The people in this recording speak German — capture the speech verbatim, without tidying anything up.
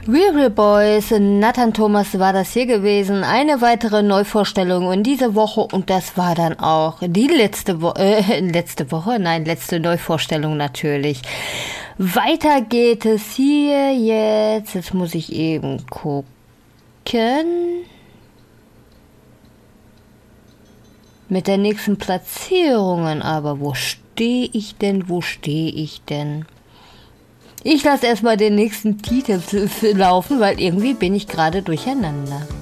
Real Boys, Nathan Thomas war das hier gewesen. Eine weitere Neuvorstellung in dieser Woche und das war dann auch die letzte Woche, äh, letzte Woche, nein, letzte Neuvorstellung natürlich. Weiter geht es hier jetzt, jetzt muss ich eben gucken. Mit der nächsten Platzierungen, aber wo stehe ich denn, wo stehe ich denn? Ich lasse erstmal den nächsten Titel laufen, weil irgendwie bin ich gerade durcheinander.